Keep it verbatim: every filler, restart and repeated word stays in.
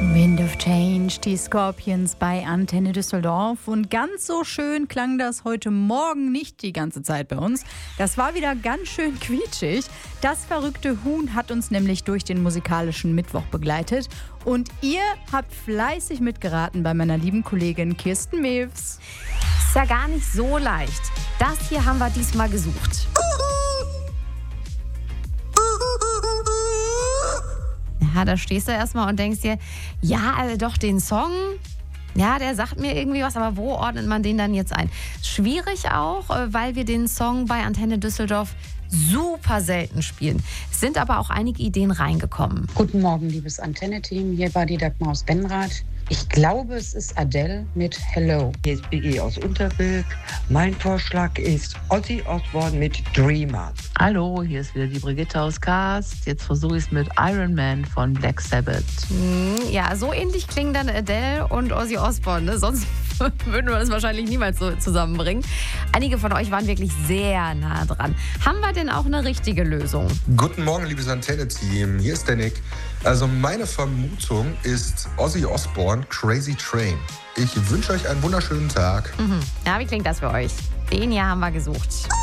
Wind of Change, die Scorpions bei Antenne Düsseldorf. Und ganz so schön klang das heute Morgen nicht die ganze Zeit bei uns. Das war wieder ganz schön quietschig. Das verrückte Huhn hat uns nämlich durch den musikalischen Mittwoch begleitet. Und ihr habt fleißig mitgeraten bei meiner lieben Kollegin Kirsten Mewes. Ist ja gar nicht so leicht. Das hier haben wir diesmal gesucht. Ja, da stehst du erstmal und denkst dir, ja, also doch den Song, ja, der sagt mir irgendwie was, aber wo ordnet man den dann jetzt ein? Schwierig auch, weil wir den Song bei Antenne Düsseldorf super selten spielen. Es sind aber auch einige Ideen reingekommen. Guten Morgen, liebes Antenne-Team. Hier war die Dagmar aus Benrath. Ich glaube, es ist Adele mit Hello. Hier ist Biggie aus Unterbilk. Mein Vorschlag ist Ozzy Osbourne mit Dreamer. Hallo, hier ist wieder die Brigitte aus Cast. Jetzt versuche ich es mit Iron Man von Black Sabbath. Hm, ja, so ähnlich klingen dann Adele und Ozzy Osbourne. Ne? Sonst würden wir das wahrscheinlich niemals so zusammenbringen. Einige von euch waren wirklich sehr nah dran. Haben wir denn auch eine richtige Lösung? Guten Morgen, liebes Antenne-Team. Hier ist der Nick. Also meine Vermutung ist Ozzy Osbourne, Crazy Train. Ich wünsche euch einen wunderschönen Tag. Mhm. Ja, wie klingt das für euch? Den hier haben wir gesucht.